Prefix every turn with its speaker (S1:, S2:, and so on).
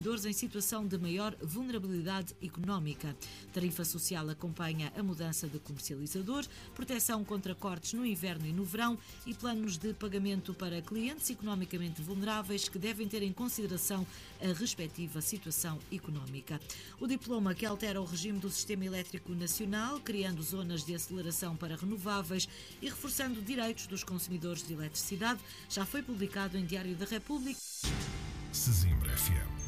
S1: em situação de maior vulnerabilidade económica. Tarifa social acompanha a mudança de comercializador, proteção contra cortes no inverno e no verão e planos de pagamento para clientes economicamente vulneráveis que devem ter em consideração a respectiva situação económica. O diploma que altera o regime do sistema elétrico nacional, criando zonas de aceleração para renováveis e reforçando direitos dos consumidores de eletricidade, já foi publicado em Diário da República.
S2: Sesimbra FM.